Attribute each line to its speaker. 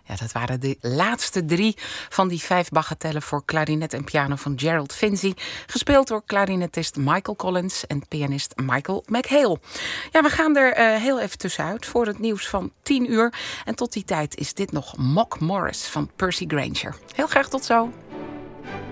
Speaker 1: Ja, dat waren de laatste 3 van die 5 bagatellen voor klarinet en piano van Gerald Finzi. Gespeeld door klarinetist Michael Collins en pianist Michael McHale. Ja, we gaan er heel even tussenuit voor het nieuws van 10 uur. En tot die tijd is dit nog Mock Morris van Percy Grainger. Heel graag tot zo.